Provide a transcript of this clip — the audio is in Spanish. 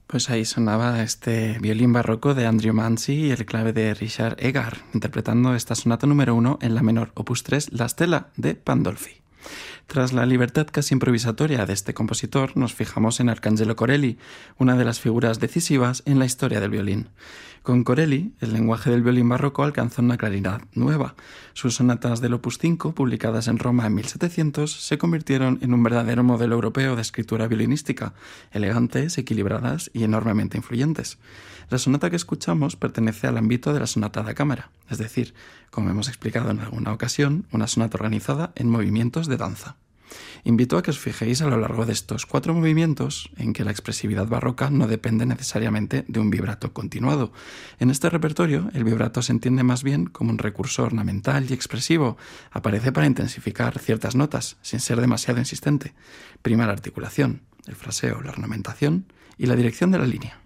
Pues ahí sonaba este violín barroco de Andrew Manzi y el clave de Richard Egar, interpretando esta sonata número 1 en la menor, opus 3, La Stella de Pandolfi. Tras la libertad casi improvisatoria de este compositor, nos fijamos en Arcangelo Corelli, una de las figuras decisivas en la historia del violín. Con Corelli, el lenguaje del violín barroco alcanzó una claridad nueva. Sus sonatas del Opus 5, publicadas en Roma en 1700, se convirtieron en un verdadero modelo europeo de escritura violinística, elegantes, equilibradas y enormemente influyentes. La sonata que escuchamos pertenece al ámbito de la sonata da cámara, es decir, como hemos explicado en alguna ocasión, una sonata organizada en movimientos de danza. Invito a que os fijéis a lo largo de estos 4 movimientos en que la expresividad barroca no depende necesariamente de un vibrato continuado. En este repertorio, el vibrato se entiende más bien como un recurso ornamental y expresivo. Aparece para intensificar ciertas notas, sin ser demasiado insistente. Prima la articulación, el fraseo, la ornamentación y la dirección de la línea.